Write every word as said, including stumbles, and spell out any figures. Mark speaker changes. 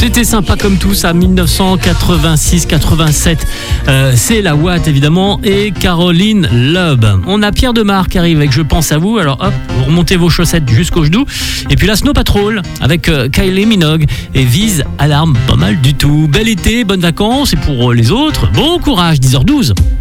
Speaker 1: C'était sympa comme tout ça, dix-neuf cent quatre-vingt-six quatre-vingt-sept. Euh, c'est la Watt évidemment et Caroline Loeb. On a Pierre Demar qui arrive avec Je pense à vous. Alors hop, vous remontez vos chaussettes jusqu'au genou. Et puis la Snow Patrol avec euh, Kylie Minogue et Vise Alarme, pas mal du tout. Bel été, bonnes vacances et pour les autres, bon courage, dix heures douze.